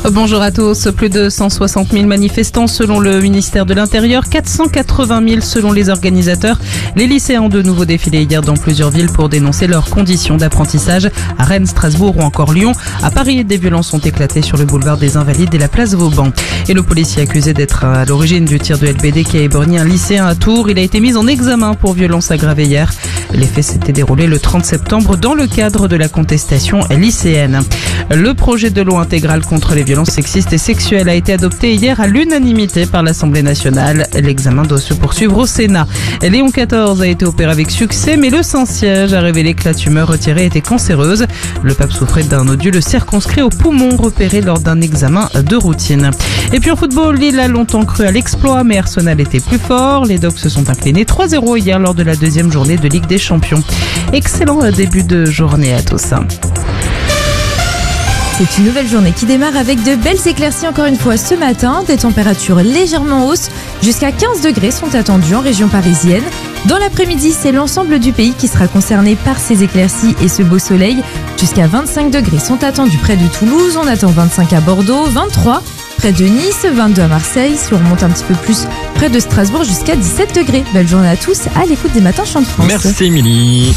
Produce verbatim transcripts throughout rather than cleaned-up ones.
Bonjour à tous. Plus de cent soixante mille manifestants selon le ministère de l'Intérieur, quatre cent quatre-vingt mille selon les organisateurs. Les lycéens ont de nouveau défilé hier dans plusieurs villes pour dénoncer leurs conditions d'apprentissage. À Rennes, Strasbourg ou encore Lyon. À Paris, des violences ont éclaté sur le boulevard des Invalides et la place Vauban. Et le policier accusé d'être à l'origine du tir de L B D qui a éborgné un lycéen à Tours, il a été mis en examen pour violence aggravée hier. Les faits s'étaient déroulés le trente septembre dans le cadre de la contestation lycéenne. Le projet de loi intégral contre les violences sexistes et sexuelles a été adopté hier à l'unanimité par l'Assemblée nationale. L'examen doit se poursuivre au Sénat. Léon quatorze a été opéré avec succès, mais le Saint-Siège a révélé que la tumeur retirée était cancéreuse. Le pape souffrait d'un nodule circonscrit au poumon repéré lors d'un examen de routine. Et puis en football, Lille a longtemps cru à l'exploit, mais Arsenal était plus fort. Les Dogs se sont inclinés trois zéro hier lors de la deuxième journée de Ligue des Champions. Excellent début de journée à tous. C'est une nouvelle journée qui démarre avec de belles éclaircies encore une fois ce matin. Des températures légèrement hausses, jusqu'à quinze degrés sont attendus en région parisienne. Dans l'après-midi, c'est l'ensemble du pays qui sera concerné par ces éclaircies et ce beau soleil. Jusqu'à vingt-cinq degrés sont attendus près de Toulouse, on attend vingt-cinq à Bordeaux, vingt-trois près de Nice, vingt-deux à Marseille. Si on remonte un petit peu plus près de Strasbourg, jusqu'à dix-sept degrés. Belle journée à tous, à l'écoute des matins Chante France. Merci Émilie.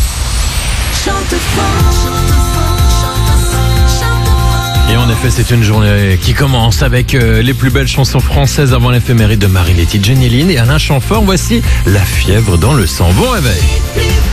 Et en effet, c'est une journée qui commence avec euh, les plus belles chansons françaises avant l'éphéméride de Marie-Letty Jenny Lynn et Alain Chamfort. Voici La fièvre dans le sang. Bon réveil.